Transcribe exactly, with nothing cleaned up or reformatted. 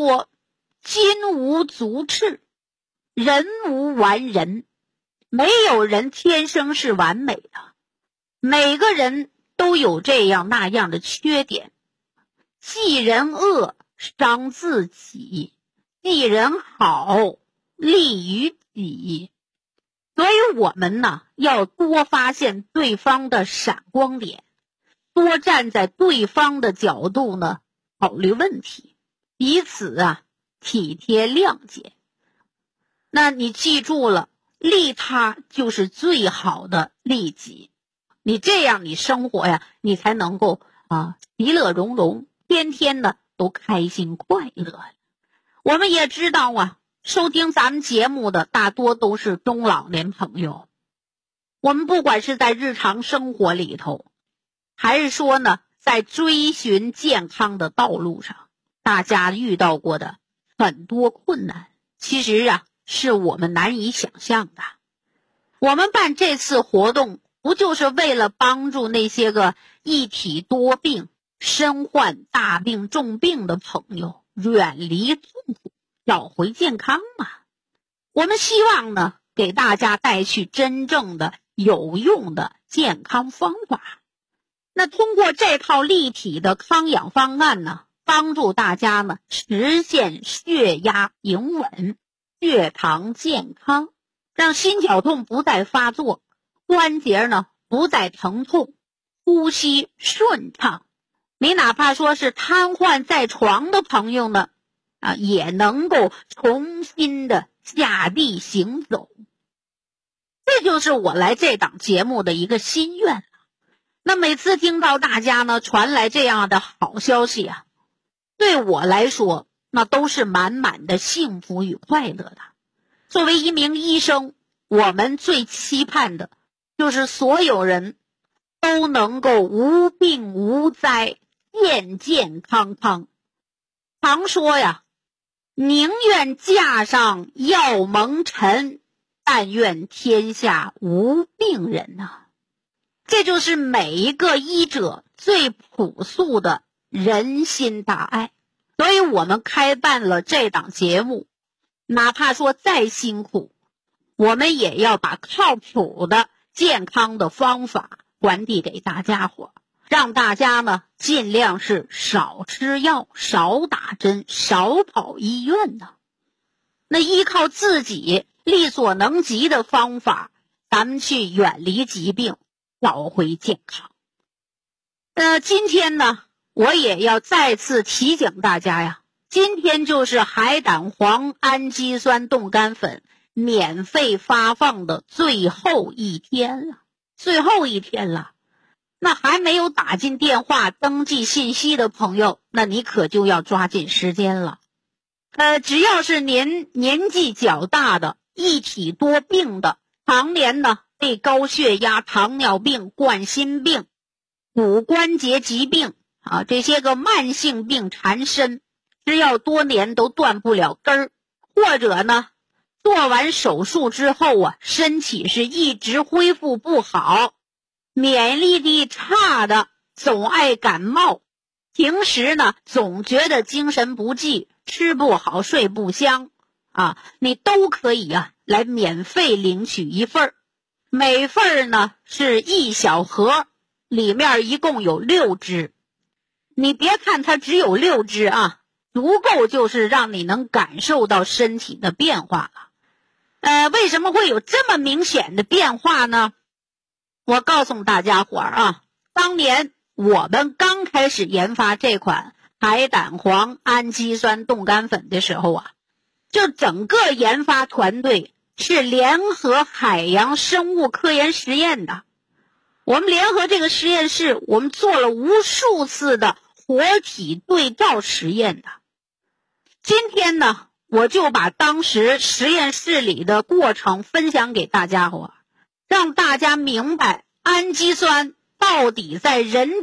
说金无足赤，人无完人，没有人天生是完美的，每个人都有这样那样的缺点。记人恶伤自己，记人好利于己。所以我们呢，要多发现对方的闪光点，多站在对方的角度呢考虑问题，彼此啊体贴谅解。那你记住了，利他就是最好的利己。你这样你生活呀，你才能够啊其乐融融，天天呢都开心快乐。我们也知道啊，收听咱们节目的大多都是中老年朋友，我们不管是在日常生活里头，还是说呢在追寻健康的道路上，大家遇到过的很多困难，其实啊是我们难以想象的。我们办这次活动不就是为了帮助那些个一体多病、身患大病重病的朋友远离痛苦，找回健康吗？我们希望呢给大家带去真正的有用的健康方法。那通过这套立体的康养方案呢，帮助大家呢实现血压平稳、血糖健康，让心绞痛不再发作，关节呢不再疼痛，呼吸顺畅。你哪怕说是瘫痪在床的朋友呢，啊，也能够重新的下地行走。这就是我来这档节目的一个心愿。那每次听到大家呢传来这样的好消息啊，对我来说那都是满满的幸福与快乐的。作为一名医生，我们最期盼的就是所有人都能够无病无灾，健健康康。常说呀，宁愿架上药蒙尘，但愿天下无病人呐、啊。这就是每一个医者最朴素的人心大爱。所以我们开办了这档节目，哪怕说再辛苦，我们也要把靠谱的健康的方法传递给大家伙，让大家呢尽量是少吃药、少打针、少跑医院呢。那依靠自己力所能及的方法，咱们去远离疾病，找回健康。呃，今天呢，我也要再次提醒大家呀，今天就是海胆黄氨基酸冻干粉免费发放的最后一天了，最后一天了。那还没有打进电话登记信息的朋友，那你可就要抓紧时间了。呃，只要是您年纪较大的、一体多病的，常年呢被高血压、糖尿病、冠心病、骨关节疾病啊这些个慢性病缠身，吃药多年都断不了根儿，或者呢做完手术之后啊，身体是一直恢复不好，免疫力差的，总爱感冒，平时呢总觉得精神不济，吃不好睡不香啊，你都可以啊来免费领取一份儿。每份呢是一小盒，里面一共有六支。你别看它只有六支啊，足够就是让你能感受到身体的变化了。呃，为什么会有这么明显的变化呢？我告诉大家伙儿啊，当年我们刚开始研发这款海胆黄氨基酸冻干粉的时候啊，就整个研发团队是联合海洋生物科研实验的。我们联合这个实验室，我们做了无数次的活体对照实验的。今天呢，我就把当时实验室里的过程分享给大家伙，让大家明白氨基酸到底在人